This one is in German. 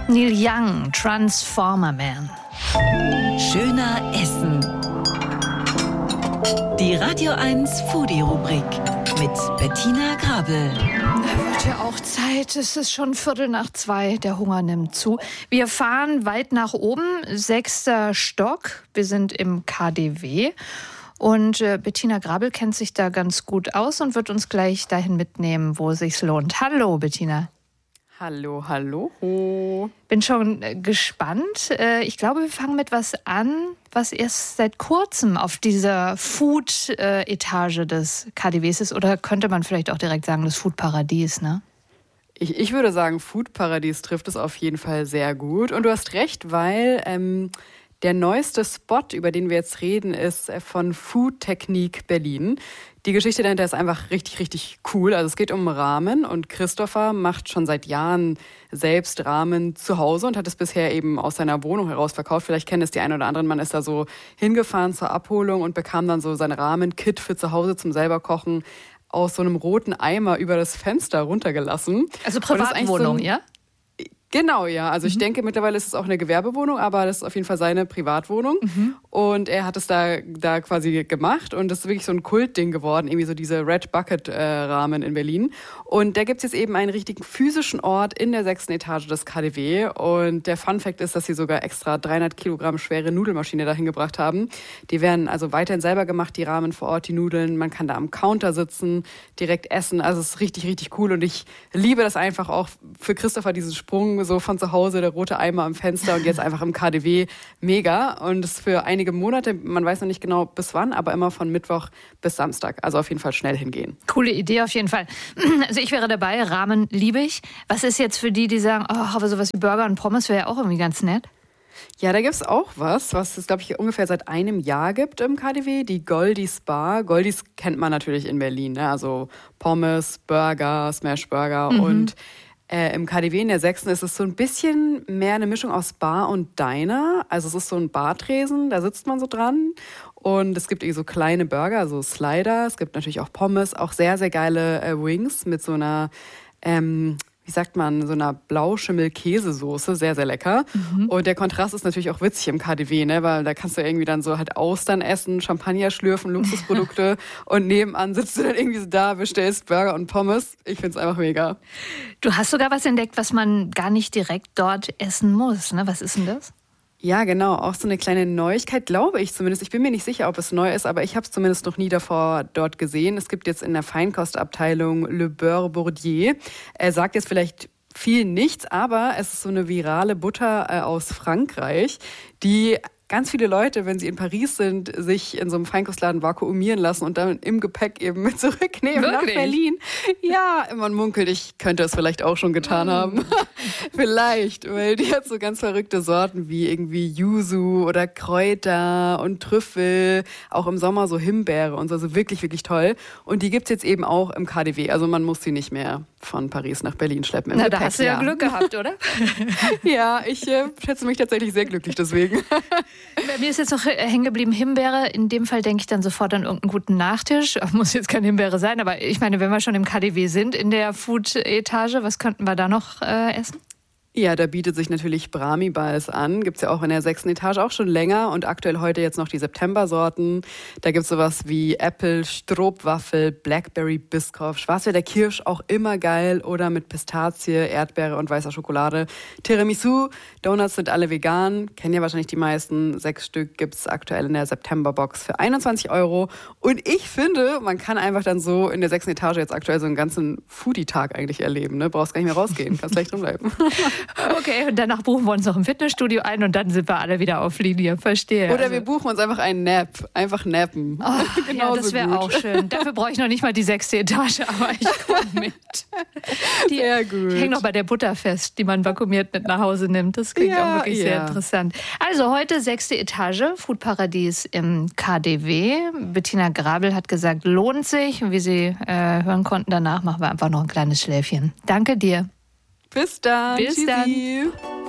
Neil Young, Transformer Man. Schöner Essen. Die Radio 1 Foodie-Rubrik mit Bettina Grabel. Da wird ja auch Zeit. Es ist schon 1:15. Der Hunger nimmt zu. Wir fahren weit nach oben, 6. Stock. Wir sind im KaDeWe. Und Bettina Grabel kennt sich da ganz gut aus und wird uns gleich dahin mitnehmen, wo es sich lohnt. Hallo, Bettina. Hallo, hallo. Bin schon gespannt. Ich glaube, wir fangen mit was an, was erst seit kurzem auf dieser Food-Etage des KaDeWes ist. Oder könnte man vielleicht auch direkt sagen, das Food-Paradies, ne? Ich würde sagen, Food-Paradies trifft es auf jeden Fall sehr gut. Und du hast recht, weil der neueste Spot, über den wir jetzt reden, ist von Food Technique Berlin. Die Geschichte dahinter ist einfach richtig, richtig cool. Also es geht um Ramen und Christopher macht schon seit Jahren selbst Ramen zu Hause und hat es bisher eben aus seiner Wohnung heraus verkauft. Vielleicht kennen es die einen oder anderen. Man ist da so hingefahren zur Abholung und bekam dann so sein Ramen-Kit für zu Hause zum selber kochen aus so einem roten Eimer über das Fenster runtergelassen. Also Privatwohnung, ja? Genau, ja. Also ich denke, mittlerweile ist es auch eine Gewerbewohnung, aber das ist auf jeden Fall seine Privatwohnung. Und er hat es da quasi gemacht und das ist wirklich so ein Kultding geworden, irgendwie so diese Red Bucket Ramen in Berlin. Und da gibt's jetzt eben einen richtigen physischen Ort in der 6. Etage des KaDeWe. Und der Funfact ist, dass sie sogar extra 300 Kilogramm schwere Nudelmaschine dahin gebracht haben. Die werden also weiterhin selber gemacht, die Ramen vor Ort, die Nudeln. Man kann da am Counter sitzen, direkt essen. Also es ist richtig, richtig cool. Und ich liebe das einfach auch für Christopher, diesen Sprung so von zu Hause, der rote Eimer am Fenster und jetzt einfach im KaDeWe. Mega. Und das für einige Monate, man weiß noch nicht genau bis wann, aber immer von Mittwoch bis Samstag. Also auf jeden Fall schnell hingehen. Coole Idee auf jeden Fall. Also ich wäre dabei, Ramen liebe ich. Was ist jetzt für die, die sagen, oh, aber sowas wie Burger und Pommes wäre ja auch irgendwie ganz nett? Ja, da gibt's auch was es, glaube ich, ungefähr seit einem Jahr gibt im KaDeWe, die Goldies Bar. Goldies kennt man natürlich in Berlin, ne? Also Pommes, Burger, Smashburger und im KaDeWe in der 6. ist es so ein bisschen mehr eine Mischung aus Bar und Diner. Also es ist so ein Bartresen, da sitzt man so dran. Und es gibt irgendwie so kleine Burger, so Slider. Es gibt natürlich auch Pommes, auch sehr, sehr geile Wings mit so einer, wie sagt man, so einer Blauschimmel-Käsesoße, sehr, sehr lecker. Und der Kontrast ist natürlich auch witzig im KaDeWe, ne? Weil da kannst du irgendwie dann so halt Austern essen, Champagner schlürfen, Luxusprodukte und nebenan sitzt du dann irgendwie so da, bestellst Burger und Pommes. Ich find's einfach mega. Du hast sogar was entdeckt, was man gar nicht direkt dort essen muss, ne? Was ist denn das? Ja, genau. Auch so eine kleine Neuigkeit, glaube ich zumindest. Ich bin mir nicht sicher, ob es neu ist, aber ich habe es zumindest noch nie davor dort gesehen. Es gibt jetzt in der Feinkostabteilung Le Beurre Bourdieu. Er sagt jetzt vielleicht viel nichts, aber es ist so eine virale Butter aus Frankreich, die ganz viele Leute, wenn sie in Paris sind, sich in so einem Feinkostladen vakuumieren lassen und dann im Gepäck eben mit zurücknehmen nach Berlin. Ja, man munkelt, ich könnte es vielleicht auch schon getan haben. Vielleicht, weil die hat so ganz verrückte Sorten wie irgendwie Yuzu oder Kräuter und Trüffel, auch im Sommer so Himbeere und so, also wirklich, wirklich toll. Und die gibt's jetzt eben auch im KaDeWe, also man muss sie nicht mehr von Paris nach Berlin schleppen. Na, da hast du ja Glück gehabt, oder? Ja, ich schätze mich tatsächlich sehr glücklich deswegen. Bei mir ist jetzt noch hängen geblieben Himbeere. In dem Fall denke ich dann sofort an irgendeinen guten Nachtisch. Muss jetzt keine Himbeere sein, aber ich meine, wenn wir schon im KaDeWe sind, in der Food-Etage, was könnten wir da noch essen? Ja, da bietet sich natürlich Brahmi-Balls an. Gibt's ja auch in der 6. Etage auch schon länger und aktuell heute jetzt noch die September-Sorten. Da gibt's sowas wie Apple, Stroopwafel, Blackberry, Biscoff, Schwarzwälder Kirsch, auch immer geil oder mit Pistazie, Erdbeere und weißer Schokolade. Tiramisu, Donuts sind alle vegan, kennen ja wahrscheinlich die meisten. 6 Stück gibt's aktuell in der September-Box für 21 €. Und ich finde, man kann einfach dann so in der 6. Etage jetzt aktuell so einen ganzen Foodie-Tag eigentlich erleben. Ne? Brauchst gar nicht mehr rausgehen, kannst gleich drin bleiben. Okay, und danach buchen wir uns noch im Fitnessstudio ein und dann sind wir alle wieder auf Linie. Verstehe. Oder wir buchen uns einfach einen Nap. Einfach nappen. Oh, ja, das wäre auch schön. Dafür brauche ich noch nicht mal die 6. Etage, aber ich komme mit. Sehr gut. Ich hänge noch bei der Butter fest, die man vakuumiert mit nach Hause nimmt. Das klingt auch wirklich sehr interessant. Also heute 6. Etage, Foodparadies im KaDeWe. Bettina Grabel hat gesagt, lohnt sich. Wie Sie hören konnten, danach machen wir einfach noch ein kleines Schläfchen. Danke dir. Bis dann. Bis Tschüssi. dann.